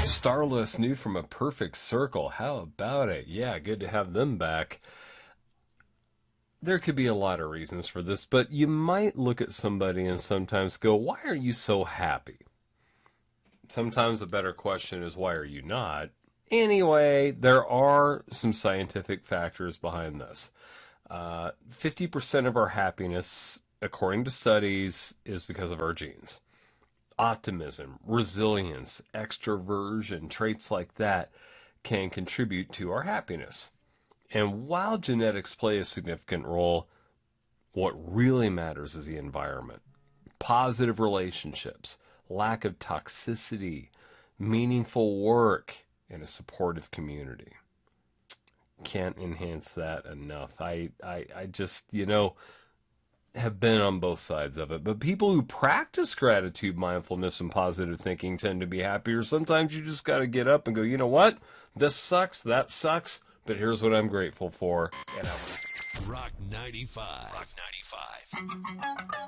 Starless New from A Perfect Circle. How about it? Yeah, good to have them back. There could be a lot of reasons for this, but you might look at somebody and sometimes go, why are you so happy? Sometimes a better question is, why are you not? Anyway, there are some scientific factors behind this. 50% of our happiness, according to studies, is because of our genes. Optimism, resilience, extroversion, traits like that can contribute to our happiness. And while genetics play a significant role, what really matters is the environment. Positive relationships, lack of toxicity, meaningful work, and a supportive community. Can't enhance that enough. I just, have been on both sides of it. But people who practice gratitude, mindfulness, and positive thinking tend to be happier. Sometimes you just got to get up and go, you know what? This sucks, that sucks, but here's what I'm grateful for. And Rock 95. Rock 95.